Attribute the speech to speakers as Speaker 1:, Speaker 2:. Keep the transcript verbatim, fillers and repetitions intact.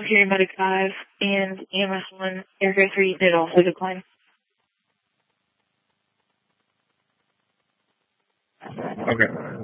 Speaker 1: Fury Medic five and E M S one, Aircraft three did also decline.
Speaker 2: Okay.